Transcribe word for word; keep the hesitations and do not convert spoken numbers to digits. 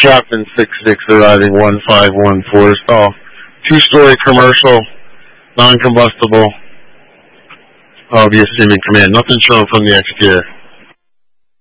Captain six six arriving one five one four stall. Two-story commercial, non-combustible, obvious Seaman Command. Nothing shown from the exterior.